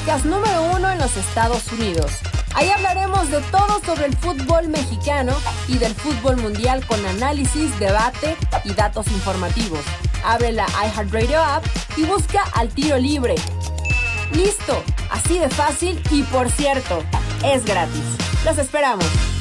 podcast número 1 en los Estados Unidos. Ahí hablaremos de todo sobre el fútbol mexicano y del fútbol mundial con análisis, debate y datos informativos. Abre la iHeartRadio app y busca Al Tiro Libre. ¡Listo! Así de fácil y, por cierto, es gratis. ¡Los esperamos!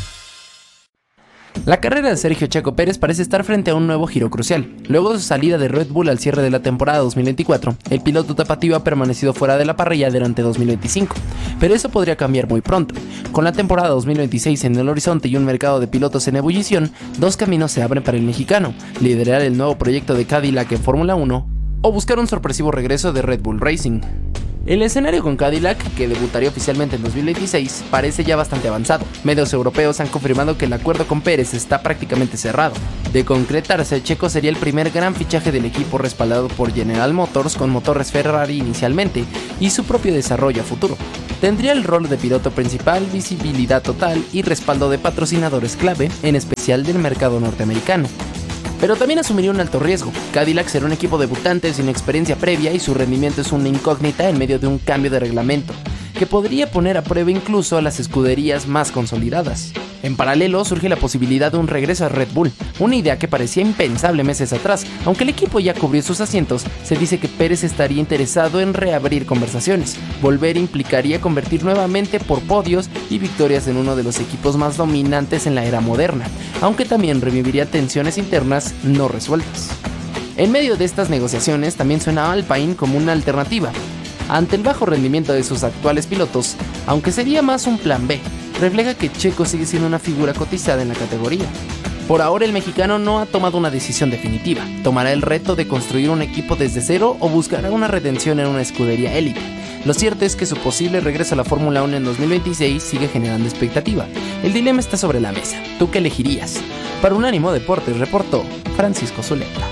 La carrera de Sergio Checo Pérez parece estar frente a un nuevo giro crucial. Luego de su salida de Red Bull al cierre de la temporada 2024, el piloto tapatío ha permanecido fuera de la parrilla durante 2025, pero eso podría cambiar muy pronto. Con la temporada 2026 en el horizonte y un mercado de pilotos en ebullición, dos caminos se abren para el mexicano: liderar el nuevo proyecto de Cadillac en Fórmula 1 o buscar un sorpresivo regreso de Red Bull Racing. El escenario con Cadillac, que debutaría oficialmente en 2026, parece ya bastante avanzado. Medios europeos han confirmado que el acuerdo con Pérez está prácticamente cerrado. De concretarse, Checo sería el primer gran fichaje del equipo respaldado por General Motors con motores Ferrari inicialmente y su propio desarrollo a futuro. Tendría el rol de piloto principal, visibilidad total y respaldo de patrocinadores clave, en especial del mercado norteamericano. Pero también asumiría un alto riesgo. Cadillac será un equipo debutante sin experiencia previa y su rendimiento es una incógnita en medio de un cambio de reglamento, que podría poner a prueba incluso a las escuderías más consolidadas. En paralelo surge la posibilidad de un regreso a Red Bull, una idea que parecía impensable meses atrás. Aunque el equipo ya cubrió sus asientos, se dice que Pérez estaría interesado en reabrir conversaciones. Volver implicaría convertir nuevamente por podios y victorias en uno de los equipos más dominantes en la era moderna, aunque también reviviría tensiones internas no resueltas. En medio de estas negociaciones también suena Alpine como una alternativa. Ante el bajo rendimiento de sus actuales pilotos, aunque sería más un plan B, refleja que Checo sigue siendo una figura cotizada en la categoría. Por ahora el mexicano no ha tomado una decisión definitiva. Tomará el reto de construir un equipo desde cero o buscará una redención en una escudería élite. Lo cierto es que su posible regreso a la Fórmula 1 en 2026 sigue generando expectativa. El dilema está sobre la mesa. ¿Tú qué elegirías? Para Unánimo Deportes reportó Francisco Zuleta.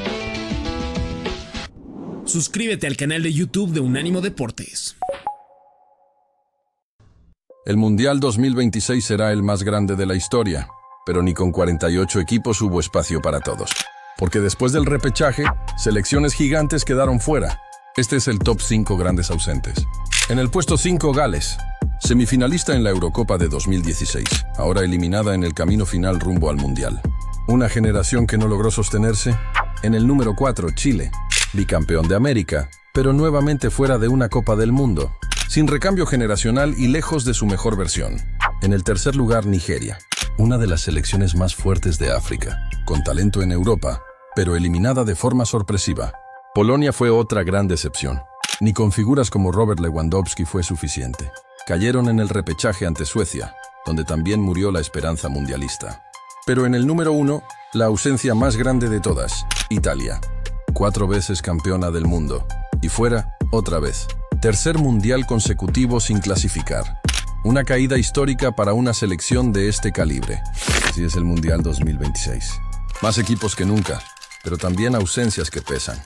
Suscríbete al canal de YouTube de Unánimo Deportes. El Mundial 2026 será el más grande de la historia, pero ni con 48 equipos hubo espacio para todos. Porque después del repechaje, selecciones gigantes quedaron fuera. Este es el top 5 grandes ausentes. En el puesto 5, Gales, semifinalista en la Eurocopa de 2016, ahora eliminada en el camino final rumbo al Mundial. Una generación que no logró sostenerse. En el número 4, Chile, bicampeón de América, pero nuevamente fuera de una Copa del Mundo, sin recambio generacional y lejos de su mejor versión. En el tercer lugar, Nigeria, una de las selecciones más fuertes de África, con talento en Europa, pero eliminada de forma sorpresiva. Polonia fue otra gran decepción. Ni con figuras como Robert Lewandowski fue suficiente. Cayeron en el repechaje ante Suecia, donde también murió la esperanza mundialista. Pero en el número 1, la ausencia más grande de todas, Italia. 4 veces campeona del mundo. Y fuera, otra vez. Tercer mundial consecutivo sin clasificar. Una caída histórica para una selección de este calibre. Así es el Mundial 2026. Más equipos que nunca, pero también ausencias que pesan.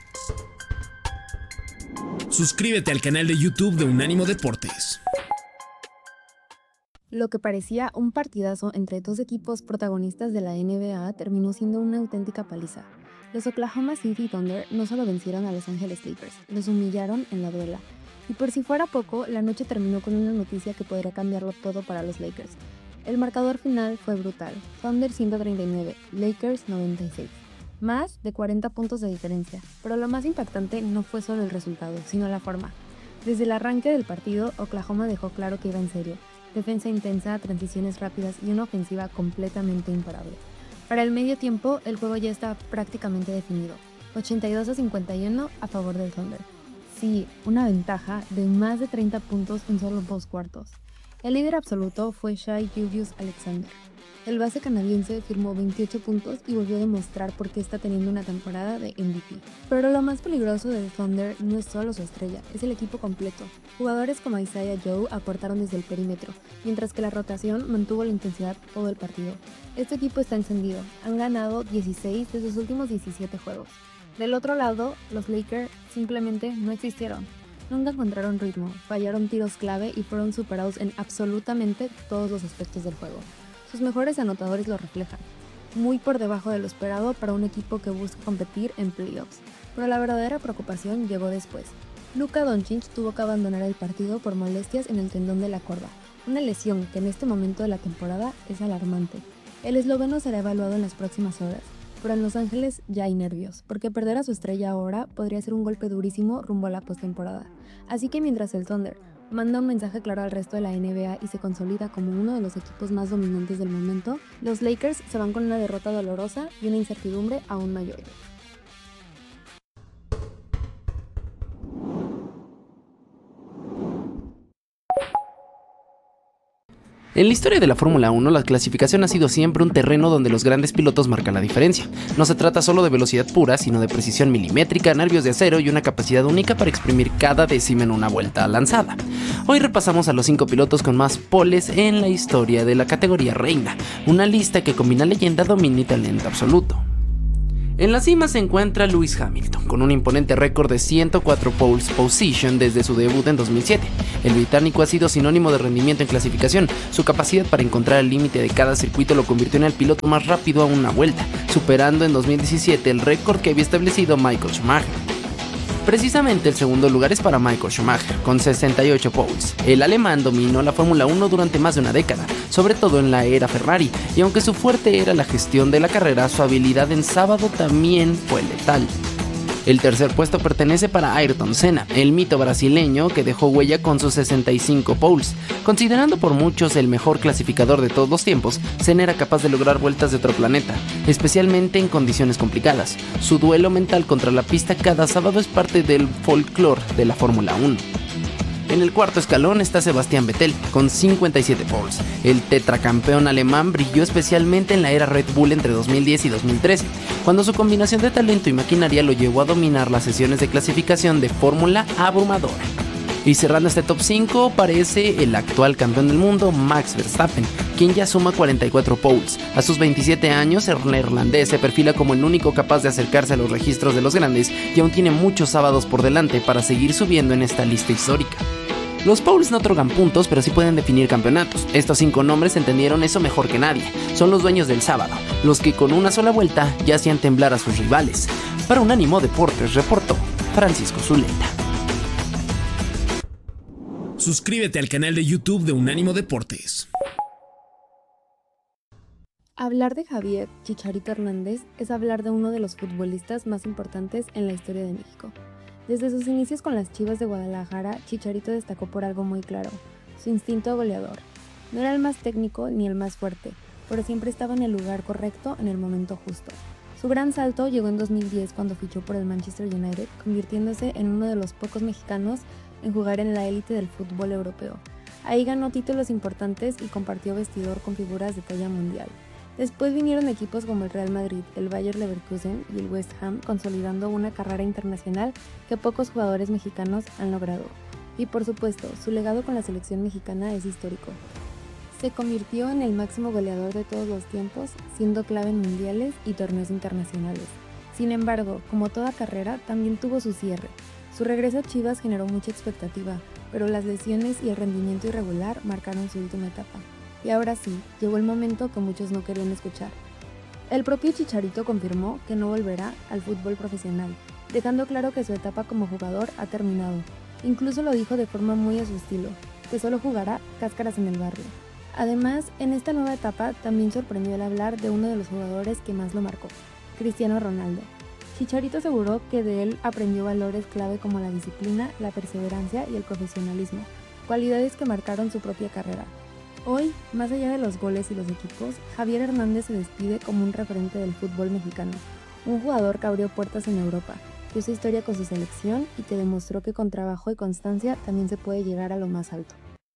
Suscríbete al canal de YouTube de Unánimo Deportes. Lo que parecía un partidazo entre dos equipos protagonistas de la NBA terminó siendo una auténtica paliza. Los Oklahoma City Thunder no solo vencieron a Los Angeles Lakers, los humillaron en la duela. Y por si fuera poco, la noche terminó con una noticia que podría cambiarlo todo para los Lakers. El marcador final fue brutal: Thunder 139, Lakers 96. Más de 40 puntos de diferencia. Pero lo más impactante no fue solo el resultado, sino la forma. Desde el arranque del partido, Oklahoma dejó claro que iba en serio. Defensa intensa, transiciones rápidas y una ofensiva completamente imparable. Para el medio tiempo, el juego ya está prácticamente definido. 82-51 a favor del Thunder. Sí, una ventaja de más de 30 puntos en solo 2 cuartos. El líder absoluto fue Shai Gilgeous-Alexander. El base canadiense firmó 28 puntos y volvió a demostrar por qué está teniendo una temporada de MVP. Pero lo más peligroso del Thunder no es solo su estrella, es el equipo completo. Jugadores como Isaiah Joe aportaron desde el perímetro, mientras que la rotación mantuvo la intensidad todo el partido. Este equipo está encendido, han ganado 16 de sus últimos 17 juegos. Del otro lado, los Lakers simplemente no existieron. Nunca encontraron ritmo, fallaron tiros clave y fueron superados en absolutamente todos los aspectos del juego. Sus mejores anotadores lo reflejan, muy por debajo de lo esperado para un equipo que busca competir en playoffs. Pero la verdadera preocupación llegó después. Luka Doncic tuvo que abandonar el partido por molestias en el tendón de la corva, una lesión que en este momento de la temporada es alarmante. El esloveno será evaluado en las próximas horas, pero en Los Ángeles ya hay nervios, porque perder a su estrella ahora podría ser un golpe durísimo rumbo a la postemporada. Así que mientras el Thunder manda un mensaje claro al resto de la NBA y se consolida como uno de los equipos más dominantes del momento, los Lakers se van con una derrota dolorosa y una incertidumbre aún mayor. En la historia de la Fórmula 1, la clasificación ha sido siempre un terreno donde los grandes pilotos marcan la diferencia. No se trata solo de velocidad pura, sino de precisión milimétrica, nervios de acero y una capacidad única para exprimir cada décima en una vuelta lanzada. Hoy repasamos a los 5 pilotos con más poles en la historia de la categoría reina, una lista que combina leyenda, dominio y talento absoluto. En la cima se encuentra Lewis Hamilton, con un imponente récord de 104 pole position desde su debut en 2007. El británico ha sido sinónimo de rendimiento en clasificación. Su capacidad para encontrar el límite de cada circuito lo convirtió en el piloto más rápido a una vuelta, superando en 2017 el récord que había establecido Michael Schumacher. Precisamente el segundo lugar es para Michael Schumacher, con 68 poles. El alemán dominó la Fórmula 1 durante más de una década, sobre todo en la era Ferrari, y aunque su fuerte era la gestión de la carrera, su habilidad en sábado también fue letal. El tercer puesto pertenece para Ayrton Senna, el mito brasileño que dejó huella con sus 65 poles. Considerando por muchos el mejor clasificador de todos los tiempos, Senna era capaz de lograr vueltas de otro planeta, especialmente en condiciones complicadas. Su duelo mental contra la pista cada sábado es parte del folclore de la Fórmula 1. En el cuarto escalón está Sebastian Vettel, con 57 poles. El tetracampeón alemán brilló especialmente en la era Red Bull entre 2010 y 2013, cuando su combinación de talento y maquinaria lo llevó a dominar las sesiones de clasificación de fórmula abrumadora. Y cerrando este top 5 aparece el actual campeón del mundo, Max Verstappen, quien ya suma 44 poles. A sus 27 años, el neerlandés se perfila como el único capaz de acercarse a los registros de los grandes y aún tiene muchos sábados por delante para seguir subiendo en esta lista histórica. Los poles no otorgan puntos, pero sí pueden definir campeonatos. Estos 5 nombres entendieron eso mejor que nadie. Son los dueños del sábado, los que con una sola vuelta ya hacían temblar a sus rivales. Para Unánimo Deportes reportó Francisco Zuleta. Suscríbete al canal de YouTube de Unánimo Deportes. Hablar de Javier Chicharito Hernández es hablar de uno de los futbolistas más importantes en la historia de México. Desde sus inicios con las Chivas de Guadalajara, Chicharito destacó por algo muy claro: su instinto goleador. No era el más técnico ni el más fuerte, pero siempre estaba en el lugar correcto en el momento justo. Su gran salto llegó en 2010 cuando fichó por el Manchester United, convirtiéndose en uno de los pocos mexicanos en jugar en la élite del fútbol europeo. Ahí ganó títulos importantes y compartió vestidor con figuras de talla mundial. Después vinieron equipos como el Real Madrid, el Bayer Leverkusen y el West Ham, consolidando una carrera internacional que pocos jugadores mexicanos han logrado. Y por supuesto, su legado con la selección mexicana es histórico. Se convirtió en el máximo goleador de todos los tiempos, siendo clave en mundiales y torneos internacionales. Sin embargo, como toda carrera, también tuvo su cierre. Su regreso a Chivas generó mucha expectativa, pero las lesiones y el rendimiento irregular marcaron su última etapa. Y ahora sí, llegó el momento que muchos no querían escuchar. El propio Chicharito confirmó que no volverá al fútbol profesional, dejando claro que su etapa como jugador ha terminado. Incluso lo dijo de forma muy a su estilo, que solo jugará cáscaras en el barrio. Además, en esta nueva etapa también sorprendió el hablar de uno de los jugadores que más lo marcó, Cristiano Ronaldo. Chicharito aseguró que de él aprendió valores clave como la disciplina, la perseverancia y el profesionalismo, cualidades que marcaron su propia carrera. Hoy, más allá de los goles y los equipos, Javier Hernández se despide como un referente del fútbol mexicano, un jugador que abrió puertas en Europa, que hizo historia con su selección y que demostró que con trabajo y constancia también se puede llegar a lo más alto.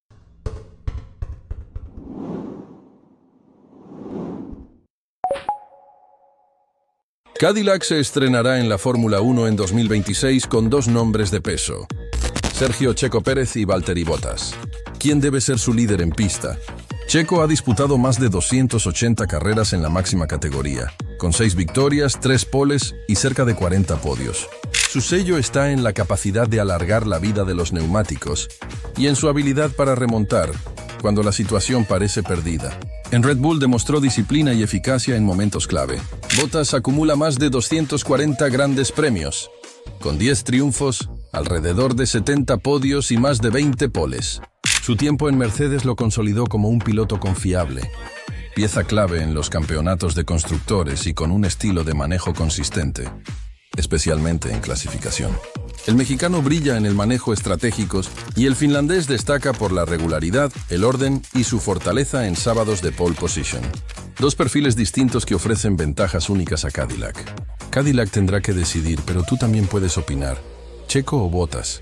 Cadillac se estrenará en la Fórmula 1 en 2026 con 2 nombres de peso: Sergio Checo Pérez y Valtteri Bottas. ¿Quién debe ser su líder en pista? Checo ha disputado más de 280 carreras en la máxima categoría, con 6 victorias, 3 poles y cerca de 40 podios. Su sello está en la capacidad de alargar la vida de los neumáticos y en su habilidad para remontar cuando la situación parece perdida. En Red Bull demostró disciplina y eficacia en momentos clave. Bottas acumula más de 240 grandes premios, con 10 triunfos, alrededor de 70 podios y más de 20 poles. Su tiempo en Mercedes lo consolidó como un piloto confiable, pieza clave en los campeonatos de constructores y con un estilo de manejo consistente, especialmente en clasificación. El mexicano brilla en el manejo estratégicos y el finlandés destaca por la regularidad, el orden y su fortaleza en sábados de pole position. Dos perfiles distintos que ofrecen ventajas únicas a Cadillac. Cadillac tendrá que decidir, pero tú también puedes opinar. ¿Checo o Bottas?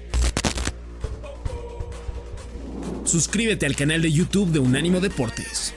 Suscríbete al canal de YouTube de Unánimo Deportes.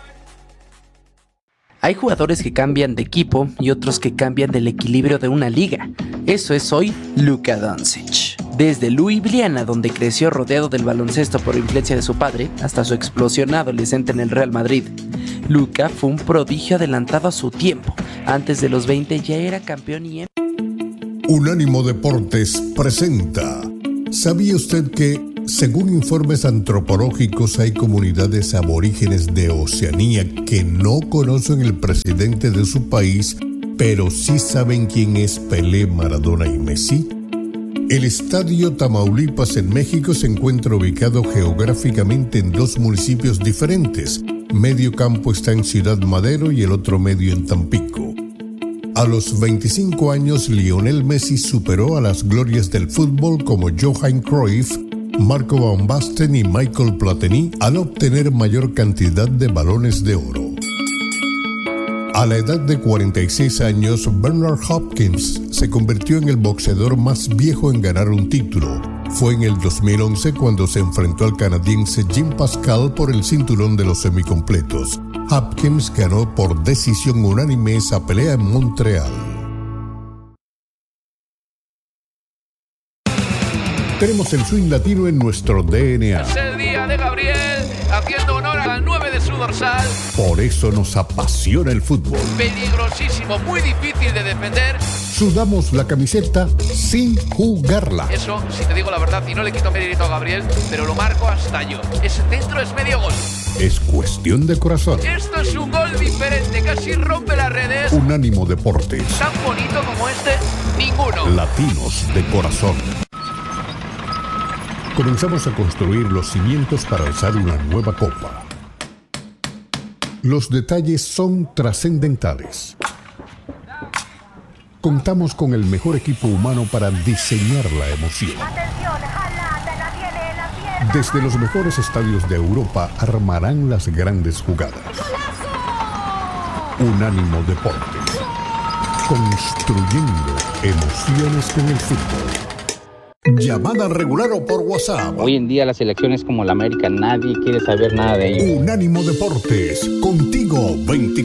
Hay jugadores que cambian de equipo y otros que cambian del equilibrio de una liga. Eso es hoy Luka Doncic. Desde Ljubljana, donde creció rodeado del baloncesto por influencia de su padre, hasta su explosión adolescente en el Real Madrid, Luka fue un prodigio adelantado a su tiempo. Antes de los 20 ya era campeón y... Unánimo Deportes presenta. ¿Sabía usted que, según informes antropológicos, hay comunidades aborígenes de Oceanía que no conocen el presidente de su país, pero sí saben quién es Pelé, Maradona y Messi? El Estadio Tamaulipas en México se encuentra ubicado geográficamente en dos municipios diferentes. Medio campo está en Ciudad Madero y el otro medio en Tampico. A los 25 años, Lionel Messi superó a las glorias del fútbol como Johan Cruyff, Marco Van Basten y Michael Platini al obtener mayor cantidad de balones de oro. A la edad de 46 años, Bernard Hopkins se convirtió en el boxeador más viejo en ganar un título. Fue en el 2011 cuando se enfrentó al canadiense Jim Pascal por el cinturón de los semicompletos. Hopkins ganó por decisión unánime esa pelea en Montreal. Tenemos el swing latino en nuestro DNA. Es el día de Gabriel, haciendo honor al 9 de su dorsal. Por eso nos apasiona el fútbol. Peligrosísimo, muy difícil de defender. Sudamos la camiseta sin jugarla. Eso, si te digo la verdad, y no le quito mérito a Gabriel, pero lo marco hasta yo. Ese centro es medio gol. Es cuestión de corazón. Esto es un gol diferente, casi rompe las redes. Unánimo Deportes. Tan bonito como este, ninguno. Latinos de corazón. Comenzamos a construir los cimientos para alzar una nueva copa. Los detalles son trascendentales. Contamos con el mejor equipo humano para diseñar la emoción. Desde los mejores estadios de Europa armarán las grandes jugadas. Unánimo Deportes. Construyendo emociones con el fútbol. Llamada regular o por WhatsApp. Hoy en día las elecciones como la América, nadie quiere saber nada de ellos. Unánimo Deportes, contigo 24.